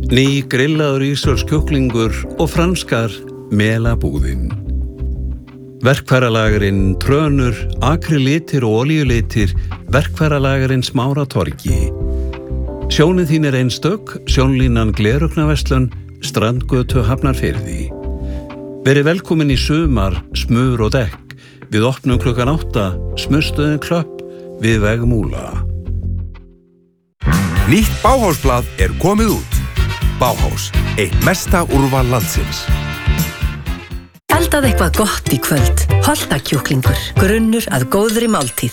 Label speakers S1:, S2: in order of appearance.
S1: Ný grillaður ísraelsk kjúklingur og franskar melabúðin. Verkfæralagerinn Trönur, akrylitir og olíulitir, verkfæralagerinn Smáratorgi. Sjónið þín einstök, sjónlínan Glerugnaverslun, Strandgötu Hafnarfirði. Verið velkomin í sumar, smur og dekk. Við opnum klukkan 8, smurstöðin Klöpp við veg Múla.
S2: Nýtt Bauhausblað komið út. Bauhaus, eitt mesta úrval landsins.
S3: Eldað eitthvað gott í kvöld. Holtakjúklingur, grunnur að góðri máltíð.